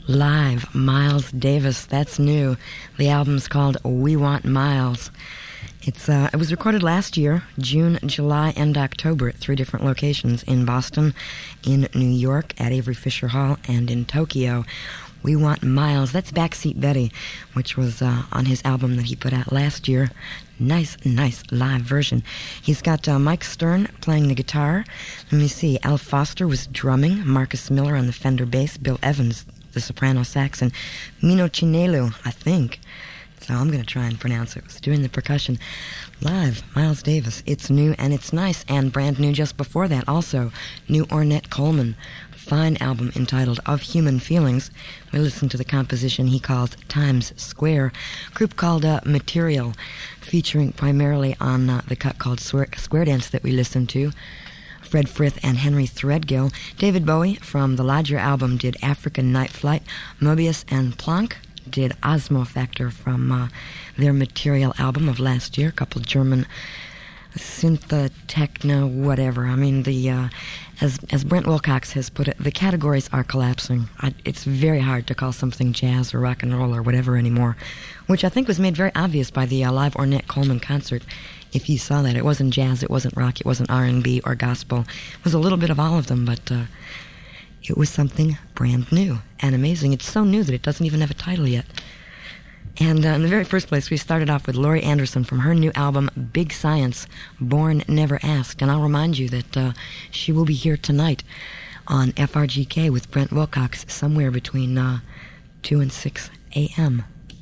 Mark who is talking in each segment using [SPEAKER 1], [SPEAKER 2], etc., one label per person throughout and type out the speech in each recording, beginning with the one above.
[SPEAKER 1] Live, Miles Davis. That's new. The album's called We Want Miles. It was recorded last year, June, July, and October at 3 different locations in Boston, in New York, at Avery Fisher Hall, and in Tokyo. We Want Miles. That's Backseat Betty, which was on his album that he put out last year. Nice live version. He's got Mike Stern playing the guitar. Let me see. Al Foster was drumming. Marcus Miller on the Fender bass. Bill Evans, the soprano sax. And Mino Chinelu, I think. So I'm going to try and pronounce it. Was doing the percussion. Live, Miles Davis. It's new and it's nice. And brand new just before that also. New Ornette Coleman. Fine album entitled Of Human Feelings. We listened to the composition he calls Times Square. Group called Material, featuring primarily on the cut called Square Dance that we listened to. Fred Frith and Henry Threadgill. David Bowie from the Lodger album did African Night Flight. Mobius and Planck did Osmo Factor from their Material album of last year. A couple German synth, techno, whatever. I mean, as Brent Wilcox has put it, the categories are collapsing. It's very hard to call something jazz or rock and roll or whatever anymore, which I think was made very obvious by the live Ornette Coleman concert. If you saw that, it wasn't jazz, it wasn't rock, it wasn't R&B or gospel. It was a little bit of all of them, but it was something brand new and amazing. It's so new that it doesn't even have a title yet. And in the very first place, we started off with Laurie Anderson from her new album, Big Science, Born Never Asked. And I'll remind you that she will be here tonight on FRGK with Brent Wilcox somewhere between 2 and 6 a.m.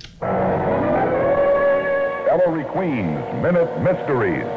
[SPEAKER 2] Ellery Queen's Minute Mysteries.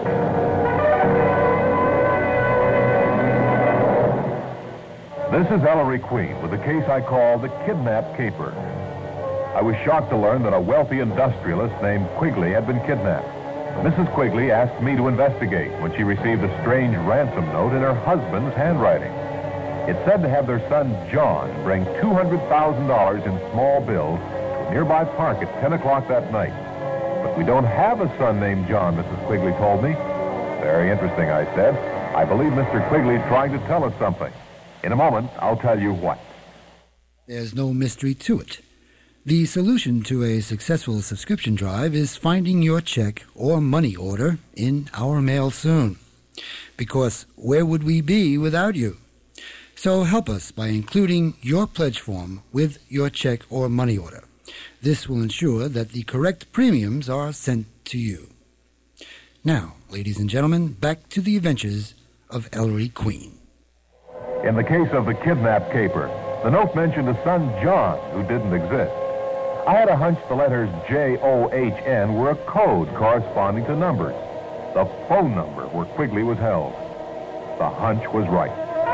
[SPEAKER 2] This is Ellery Queen with a case I call the Kidnap Caper. I was shocked to learn that a wealthy industrialist named Quigley had been kidnapped. Mrs. Quigley asked me to investigate when she received a strange ransom note in her husband's handwriting. It said to have their son, John, bring $200,000 in small bills to a nearby park at 10 o'clock that night. But we don't have a son named John, Mrs. Quigley told me. Very interesting, I said. I believe Mr. Quigley's trying to tell us something. In a moment, I'll tell you what.
[SPEAKER 3] There's no mystery to it. The solution to a successful subscription drive is finding your check or money order in our mail soon. Because where would we be without you? So help us by including your pledge form with your check or money order. This will ensure that the correct premiums are sent to you. Now, ladies and gentlemen, back to the adventures of Ellery Queen.
[SPEAKER 2] In the case of the Kidnap Caper, the note mentioned a son, John, who didn't exist. I had a hunch the letters J-O-H-N were a code corresponding to numbers, the phone number where Quigley was held. The hunch was right.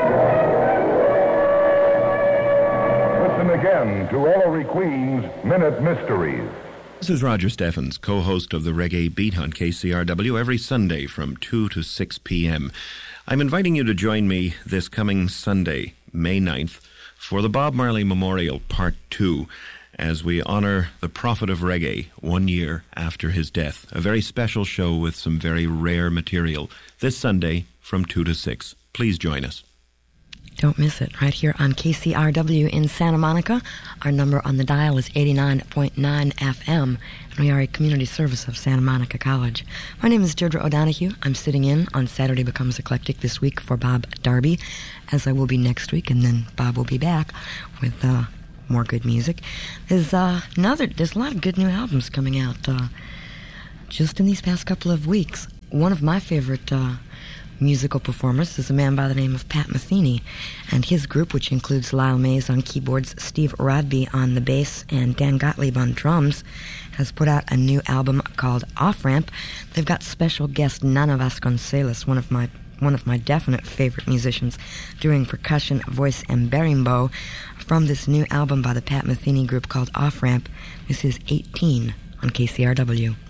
[SPEAKER 2] Listen again to Ellery Queen's Minute Mysteries.
[SPEAKER 4] This is Roger Steffens, co-host of the Reggae Beat on KCRW every Sunday from 2 to 6 p.m. I'm inviting you to join me this coming Sunday, May 9th, for the Bob Marley Memorial Part 2, as we honor the prophet of reggae 1 year after his death. A very special show with some very rare material this Sunday from 2 to 6. Please join us.
[SPEAKER 1] Don't miss it, right here on KCRW in Santa Monica. Our number on the dial is 89.9 FM, and we are a community service of Santa Monica College. My name is Deirdre O'Donoghue. I'm sitting in on Saturday Becomes Eclectic this week for Bob Darby, as I will be next week, and then Bob will be back with more good music. There's a lot of good new albums coming out just in these past couple of weeks. One of my favorite musical performers is a man by the name of Pat Metheny, and his group, which includes Lyle Mays on keyboards, Steve Rodby on the bass, and Dan Gottlieb on drums, has put out a new album called Off Ramp. They've got special guest Nana Vasconcelos, one of my definite favorite musicians, doing percussion, voice, and berimbau from this new album by the Pat Metheny group called Off Ramp. This is 18 on KCRW.